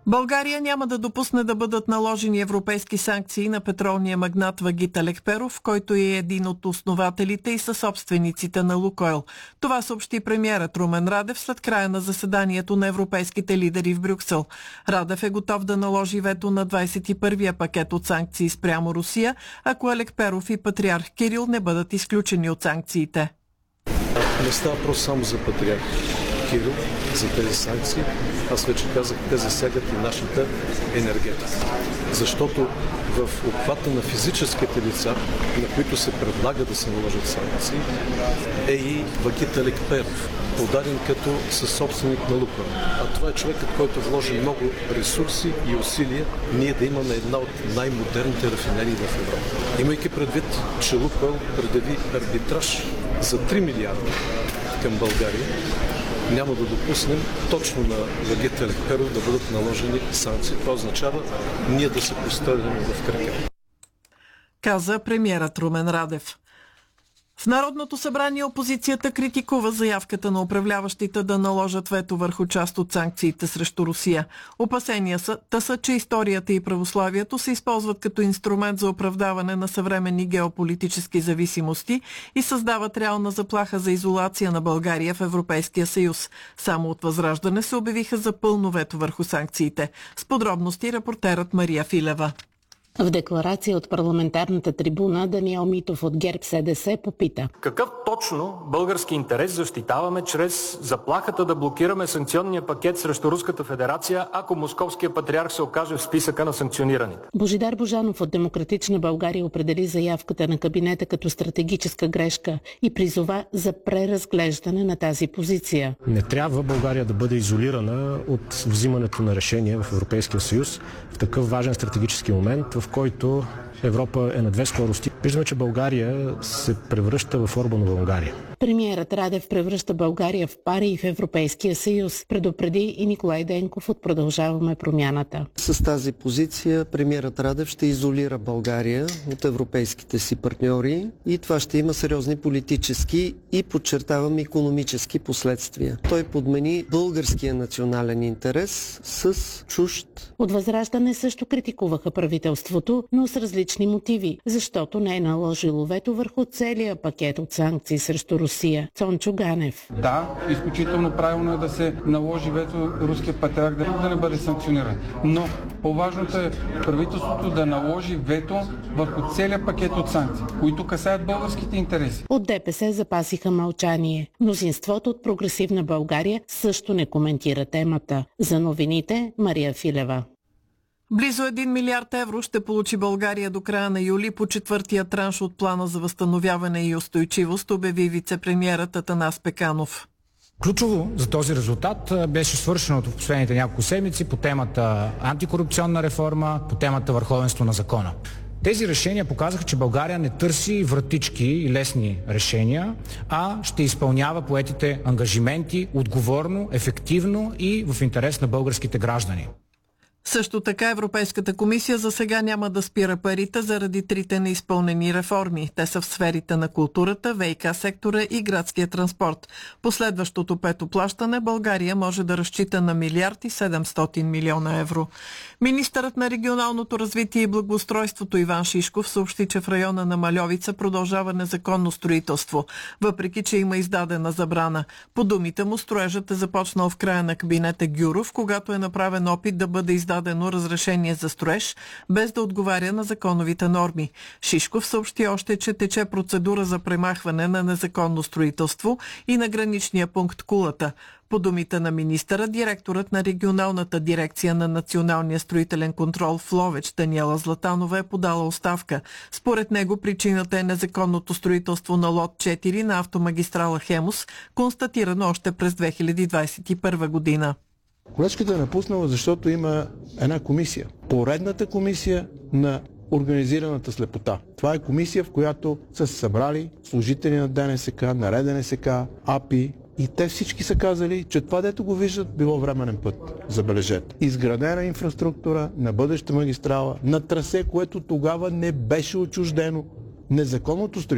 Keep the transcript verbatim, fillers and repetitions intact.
България няма да допусне да бъдат наложени европейски санкции на петролния магнат Вагит Алекперов, който е един от основателите и съсобствениците на Лукойл. Това съобщи премиерът Румен Радев след края на заседанието на европейските лидери в Брюксел. Радев е готов да наложи вето на двадесет и първия пакет от санкции спрямо Русия, ако Алекперов и патриарх Кирил не бъдат изключени от санкциите. Не става въпрос само за патриарх Кирил, за тези санкции. Аз вече казах, те засягат и нашата енергетика. Защото в обхвата на физическите лица, на които се предлага да се наложат санкции, е и Вагит Алекперов, подаден като съсобственик на Лукойл. А това е човекът, който вложи много ресурси и усилия ние да имаме една от най-модерните рафинерии в Европа. Имайки предвид, че Лукойл предяви арбитраж за три милиарда към България, няма да допуснем точно на Вагит Алекперов да бъдат наложени санкции. Това означава ние да се поставим в крака. Каза премиерът Румен Радев. В Народното събрание опозицията критикува заявката на управляващите да наложат вето върху част от санкциите срещу Русия. Опасенията са, че историята и православието се използват като инструмент за оправдаване на съвременни геополитически зависимости и създават реална заплаха за изолация на България в Европейския съюз. Само от Възраждане се обявиха за пълно вето върху санкциите. С подробности репортерът Мария Филева. В декларация от парламентарната трибуна Даниел Митов от ГЕРБ СДС попита: какъв точно български интерес защитаваме чрез заплахата да блокираме санкционния пакет срещу Руската федерация, ако московския патриарх се окаже в списъка на санкционираните? Божидар Божанов от Демократична България определи заявката на кабинета като стратегическа грешка и призова за преразглеждане на тази позиция. Не трябва България да бъде изолирана от взимането на решения в Европейския съюз в такъв важен стратегически момент, в който Европа е на две скорости. Виждаме, че България се превръща в Орбанова Унгария. Премиерът Радев превръща България в пари и в Европейския съюз. Предупреди и Николай Денков от Продължаваме промяната. С тази позиция премиерът Радев ще изолира България от европейските си партньори и това ще има сериозни политически и, подчертавам, икономически последствия. Той подмени българския национален интерес с чужд. От Възраждане също критикуваха правителството, но с различни мотиви, защото не е наложило вето върху целия пакет от санкции срещу Русия. Цончо Ганев. Да, изключително правилно е да се наложи вето руския патриарх да, да не бъде санкциониран. Но по-важното е правителството да наложи вето върху целия пакет от санкции, които касаят българските интереси. От ДПС запасиха мълчание. Мнозинството от Прогресивна България също не коментира темата. За новините Мария Филева. Близо един милиард евро ще получи България до края на юли по четвъртия транш от плана за възстановяване и устойчивост, обяви вице-премиерът Атанас Пеканов. Ключово за този резултат беше свършеното в последните няколко седмици по темата антикорупционна реформа, по темата върховенство на закона. Тези решения показаха, че България не търси вратички и лесни решения, а ще изпълнява поетите ангажименти отговорно, ефективно и в интерес на българските граждани. Също така Европейската комисия за сега няма да спира парите заради трите неизпълнени реформи. Те са в сферите на културата, ВиК сектора и градския транспорт. Последващото пето плащане България може да разчита на милиард и седемстотин милиона евро. Министърът на регионалното развитие и благоустройството Иван Шишков съобщи, че в района на Мальовица продължава незаконно строителство, въпреки че има издадена забрана. По думите му, строежът е започнал в края на кабинета Гюров, когато е направен опит да бъде издадено разрешение за строеж, без да отговаря на законовите норми. Шишков съобщи още, че тече процедура за премахване на незаконно строителство и на граничния пункт Кулата. По думите на министъра, директорът на регионалната дирекция на Националния строителен контрол в Ловеч Даниела Златанова е подала оставка. Според него причината е незаконното строителство на лот четири на автомагистрала Хемус, констатирано още през две хиляди двадесет и първа година. Колежката е напуснала, защото има една комисия. Поредната комисия на организираната слепота. Това е комисия, в която са се събрали служители на ДНСК, на РДНСК, АПИ и те всички са казали, че това, дето го виждат, било временен път. Забележете. Изградена инфраструктура на бъдеща магистрала, на трасе, което тогава не беше отчуждено. Незаконното строителство